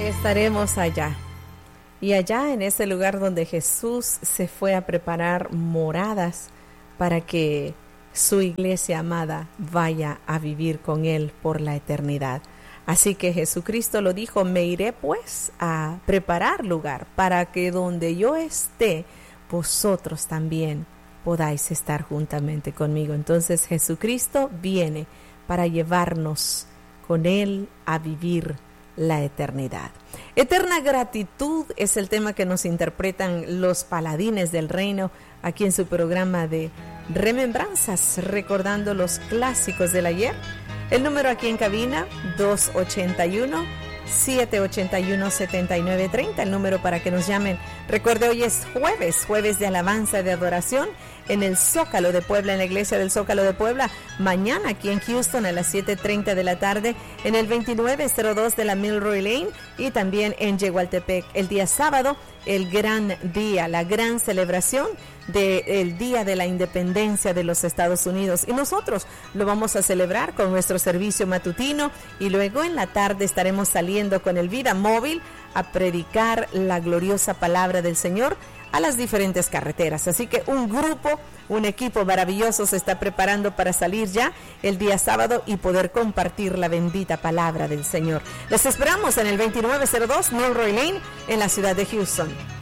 Estaremos allá. Y allá en ese lugar donde Jesús se fue a preparar moradas para que su iglesia amada vaya a vivir con Él por la eternidad. Así que Jesucristo lo dijo: me iré pues a preparar lugar para que donde yo esté, vosotros también podáis estar juntamente conmigo. Entonces Jesucristo viene para llevarnos con Él a vivir la eternidad. Eterna gratitud es el tema que nos interpretan los paladines del reino aquí en su programa de remembranzas, recordando los clásicos del ayer. El número aquí en cabina, 281-781-7930, el número para que nos llamen. Recuerde, hoy es jueves de alabanza, de adoración, en el Zócalo de Puebla, en la iglesia del Zócalo de Puebla. Mañana aquí en Houston a las 7:30 de la tarde, en el 2902 de la Milroy Lane, y también en Yehualtepec. El día sábado, el gran día, la gran celebración del Día de la Independencia de los Estados Unidos. Y nosotros lo vamos a celebrar con nuestro servicio matutino, y luego en la tarde estaremos saliendo con el Vida Móvil a predicar la gloriosa palabra del Señor a las diferentes carreteras. Así que un equipo maravilloso se está preparando para salir ya el día sábado y poder compartir la bendita palabra del Señor. Les esperamos en el 2902 Milroy Lane en la ciudad de Houston.